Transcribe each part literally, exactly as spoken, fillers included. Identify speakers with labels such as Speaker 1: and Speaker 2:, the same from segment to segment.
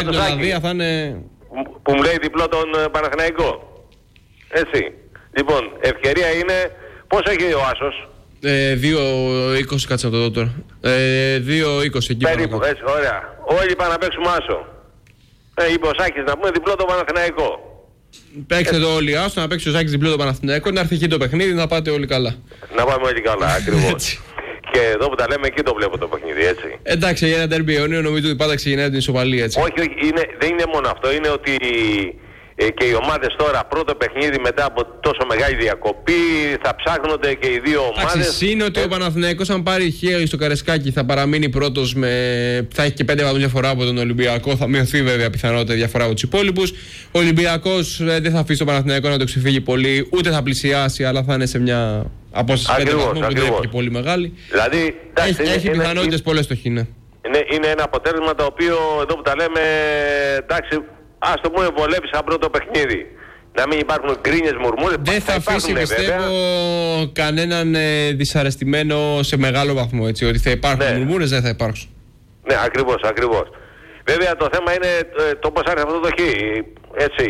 Speaker 1: την Ολλανδία θα είναι...
Speaker 2: Που μου λέει διπλό τον Παναθηναϊκό. Έτσι. Λοιπόν, ευκαιρία είναι... Πόσο έχει ο Άσος?
Speaker 1: Ε, δύο είκοσι, κάτσε από το δω τώρα. Ε, δύο είκοσι εκεί.
Speaker 2: Περίπου, έτσι, ωραία. Όλοι πάνε να παίξουμε Άσο. Ε, είπε ο Σάκης να πούμε διπλό το Παναθηναϊκό.
Speaker 1: Παίξτε το όλοι Άσο, να παίξει ο Σάκης διπλό το Παναθηναϊκό, να έρθει εκεί το παιχνίδι, να πάτε όλοι καλά.
Speaker 2: Να πάμε όλοι καλά, ακριβώς. Και εδώ που τα λέμε, εκεί το βλέπω το παιχνίδι, έτσι.
Speaker 1: Εντάξει, για ένα ντέρμπι αιωνίου νομίζω ότι πάντα ξεκινάει την ισοπαλία, έτσι.
Speaker 2: Όχι, όχι, είναι, δεν είναι μόνο αυτό, είναι ότι ε, και οι ομάδες τώρα πρώτο παιχνίδι μετά από τόσο μεγάλη διακοπή θα ψάχνονται και οι δύο ομάδες.
Speaker 1: Εντάξει, είναι ότι ε... ο Παναθηναϊκός αν πάρει χέρι στο Καρεσκάκι θα παραμείνει πρώτος με... θα έχει και πέντε βαθμούς διαφορά από τον Ολυμπιακό, θα μειωθεί βέβαια πιθανότητα διαφορά από τους υπόλοιπους. Ο Ολυμπιακός ε, δεν θα αφήσει τον Παναθηναϊκό να το ξεφύγει πολύ, ούτε θα πλησιάσει, αλλά θα είναι σε μια απόσταση πέντε βαθμούς που δεν είναι πολύ μεγάλη.
Speaker 2: Δηλαδή, εντάξει,
Speaker 1: έχει έχει πιθανότητες πολλές στο χεινέ.
Speaker 2: Είναι, είναι ένα αποτέλεσμα το οποίο εδώ που τα λέμε, εντάξει, ας το πούμε βολεύει σαν πρώτο παιχνίδι. Να μην υπάρχουν γκρίνιες, μουρμούρες.
Speaker 1: Δεν θα, θα αφήσει πιστεύω κανέναν ε, δυσαρεστημένο σε μεγάλο βαθμό, έτσι. Ότι θα υπάρχουν ναι. μουρμούρες, δεν θα υπάρξουν.
Speaker 2: Ναι, ακριβώς, ακριβώς. Βέβαια το θέμα είναι ε, το πώς άρχισε αυτό το χ. Έτσι.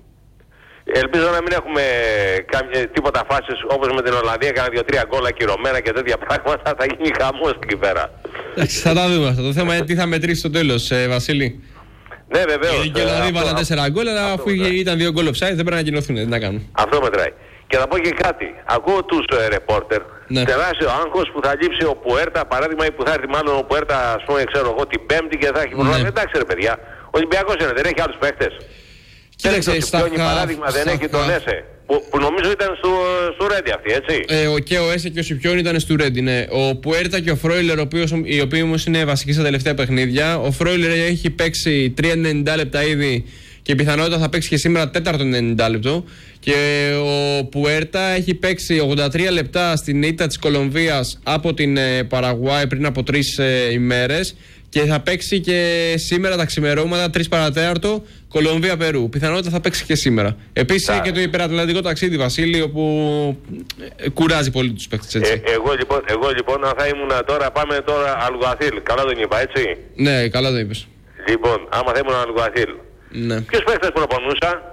Speaker 2: Ελπίζω να μην έχουμε κάμια, τίποτα φάσεις όπως με την Ολλανδία, κάνα δύο-τρία γκολ ακυρωμένα και τέτοια πράγματα. Θα γίνει χαμός εκεί πέρα.
Speaker 1: Θα τα δούμε αυτό. Το θέμα είναι τι θα μετρήσει στο τέλος, ε, Βασίλη.
Speaker 2: Ναι, βεβαίως.
Speaker 1: Και οι Ολλανδοί βάλαν τέσσερα γκολ, αλλά αφού μετράει. Ήταν δύο γκολ offside, δεν πρέπει να κοινωθούν. Τι να κάνουν.
Speaker 2: Αυτό μετράει. Και θα πω και κάτι. Ακούω τους ε, ρεπόρτερ. Ναι. Τεράστιο άγχος που θα λείψει ο Πουέρτα, παράδειγμα, ή που θα έρθει μάλλον ο Πουέρτα, ας πούμε, ξέρω εγώ, την Πέμπτη και θα έχει προλάβει. Ναι. Εντάξει, ρε παιδιά. Ο Ολυμπιακός είναι, δεν έχει άλλους παίχτες.
Speaker 1: Κοίταξε,
Speaker 2: στα παράδειγμα δεν έχει τον Έσε. Που, που νομίζω ήταν στο, στο Ρέντι αυτή, έτσι.
Speaker 1: Ε, ο, και ο Έσε και ο Σιπιόν ήταν στο Ρέντι, ναι. Ο Πουέρτα και ο Φρόιλερ, ο οποίος, οι οποίοι όμως είναι βασικοί στα τελευταία παιχνίδια. Ο Φρόιλερ έχει παίξει τρία ενενήντα λεπτά ήδη και πιθανότητα θα παίξει και σήμερα τέταρτο ενενήντα λεπτό. Και ο Πουέρτα έχει παίξει ογδόντα τρία λεπτά στην ήττα της Κολομβίας από την ε, Παραγουάη πριν από τρεις ε, ημέρες. Και θα παίξει και σήμερα τα ξημερώματα, τρεις παρατέταρτο, Κολομβία-Περού. Πιθανότητα θα παίξει και σήμερα. Επίσης και το υπερατλαντικό ταξίδι, Βασίλη, όπου κουράζει πολύ τους παίκτες, έτσι.
Speaker 2: Ε, εγώ, λοιπόν, εγώ λοιπόν, θα ήμουν τώρα, πάμε τώρα Αλγουαθίλ. Καλά τον είπα, έτσι.
Speaker 1: Ναι, καλά τον είπες.
Speaker 2: Λοιπόν, άμα θα ήμουν Αλγουαθίλ.
Speaker 1: Ναι.
Speaker 2: Ποιους παίκτες προπονούσα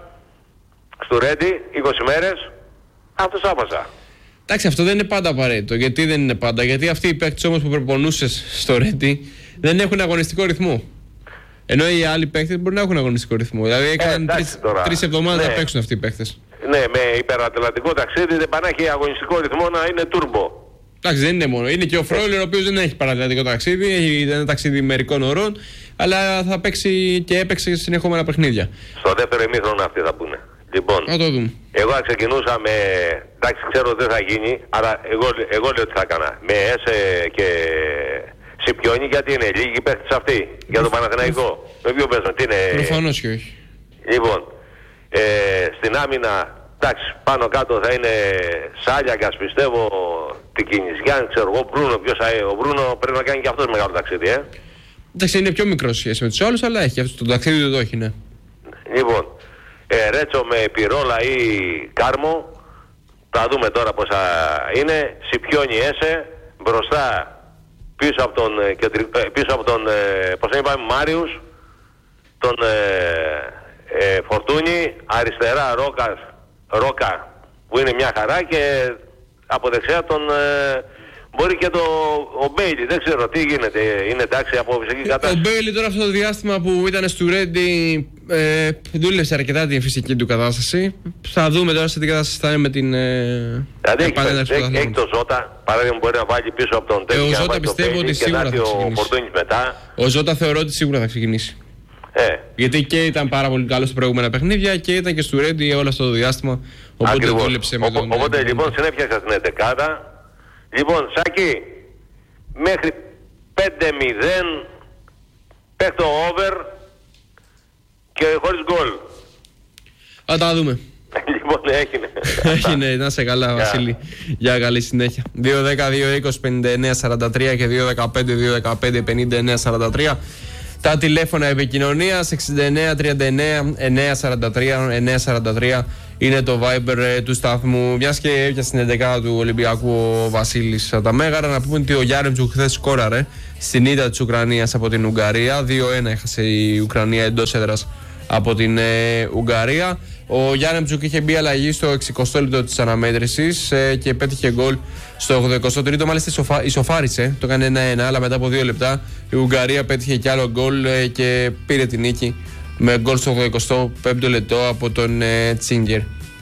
Speaker 2: στο Ρέντι, είκοσι μέρες, αυτούς άπασα.
Speaker 1: Εντάξει, αυτό δεν είναι πάντα απαραίτητο. Γιατί δεν είναι πάντα? Γιατί αυτοί οι παίκτες όμως που προπονούσες στο Ρέντι δεν έχουν αγωνιστικό ρυθμό. Ενώ οι άλλοι παίκτες μπορεί να έχουν αγωνιστικό ρυθμό. Δηλαδή έκαναν ε, τρεις εβδομάδες ναι. να παίξουν αυτοί οι παίκτες.
Speaker 2: Ναι, με υπερατλαντικό ταξίδι δεν πάνε να έχει αγωνιστικό ρυθμό να είναι τούρμπο.
Speaker 1: Εντάξει, δεν είναι μόνο. Είναι και ο Φρόιλερ, ο οποίος δεν έχει παρατλαντικό ταξίδι, έχει ένα ταξίδι μερικών ωρών, αλλά θα παίξει και έπαιξε συνεχόμενα παιχνίδια.
Speaker 2: Στο δεύτερο ημίχρονο αυτοί θα πούνε. Λοιπόν,
Speaker 1: να το δούμε.
Speaker 2: Εγώ θα ξεκινούσα με. Εντάξει, ξέρω ότι δεν θα γίνει, αλλά εγώ, εγώ λέω ότι θα έκανα. Με Έσε και Σιπιόνι, γιατί είναι λίγοι παίχτες αυτοί. Για τον Παναθηναϊκό. Με ποιο παίζουν, τι είναι.
Speaker 1: Προφανώς και όχι.
Speaker 2: Λοιπόν, ε, στην άμυνα, εντάξει, πάνω κάτω θα είναι Σάλιακας, πιστεύω, Τικινισιάν, ξέρω εγώ, Μπρούνο. Ποιος θα είναι. Ο Μπρούνο πρέπει να κάνει και αυτός μεγάλο ταξίδι, ε.
Speaker 1: Εντάξει, είναι πιο μικρό σχέση με τους άλλους, αλλά έχει αυτό το ταξίδι του το έχει, ναι.
Speaker 2: Λοιπόν. Ε, Ρέτσο με Πυρόλα ή Κάρμο, θα δούμε τώρα πώς θα είναι. Σιπιόνι Έσε, μπροστά πίσω από τον, πίσω από τον πώς θα είπαμε, Μάριους, τον ε, ε, Φορτούνι, αριστερά Ρόκας, Ρόκα που είναι μια χαρά και από δεξιά τον ε, μπορεί και το ο Μπέιλι, δεν ξέρω τι γίνεται, είναι εντάξει από φυσική κατάσταση.
Speaker 1: Ο Μπέιλι τώρα αυτό το διάστημα που ήταν στο Ρέντι ε, δούλεψε αρκετά την φυσική του κατάσταση. Θα δούμε τώρα σε τι κατάσταση θα είναι με την ε,
Speaker 2: δηλαδή επανένταξη του έχει, έχει το Ζώτα, παράδειγμα μπορεί να βάλει πίσω από τον Τέμπι.
Speaker 1: Ε, ο Ζώτα πιστεύω ότι σίγουρα θα ξεκινήσει.
Speaker 2: Μετά.
Speaker 1: Ο Ζώτα θεωρώ ότι σίγουρα θα ξεκινήσει.
Speaker 2: Ε.
Speaker 1: Γιατί και ήταν πάρα πολύ καλό στα προηγούμενα παιχνίδια και ήταν και στο Ρέντι όλο αυτό το διάστημα. Οπότε
Speaker 2: ακριβώς.
Speaker 1: Δούλεψε με
Speaker 2: Ο,
Speaker 1: τον.
Speaker 2: Οπότε λοιπόν συνέφτιαξα την εντεκάδα. Λοιπόν, Σάκη, μέχρι πέντε μηδέν παίχτω over και χωρίς γκολ.
Speaker 1: Θα τα δούμε.
Speaker 2: Λοιπόν, έγινε.
Speaker 1: Έγινε, να σε καλά, Βασίλη. Για καλή συνέχεια. δύο δέκα δύο είκοσι πενήντα εννέα σαράντα τρία και δύο δεκαπέντε δύο δεκαπέντε πενήντα εννέα σαράντα τρία. Τα τηλέφωνα επικοινωνίας εξήντα εννέα τριάντα εννέα εννιακόσια σαράντα τρία εννιακόσια σαράντα τρία είναι το Viber ε, του σταθμού. Μιας και έπιασε στην έντεκα του Ολυμπιακού ο Βασίλης τα Μέγαρα, να πούμε ότι ο Γιάρεμτσουκ χθες σκόραρε στην ήττα της Ουκρανίας από την Ουγγαρία. δύο ένα έχασε η Ουκρανία εντός έδρας από την ε, Ουγγαρία. Ο Γιάρεμτσουκ είχε μπει αλλαγή στο εξηκοστό λεπτό της αναμέτρησης ε, και πέτυχε γκολ στο ογδοηκοστό τρίτο. Μάλιστα ισοφα, ισοφάρισε, το έκανε ένα ένα, αλλά μετά από δύο λεπτά η Ουγγαρία πέτυχε κι άλλο γκολ ε, και πήρε την νίκη με γκολ στο ογδοηκοστό πέμπτο λεπτό από τον ε, Τσίνγκερ.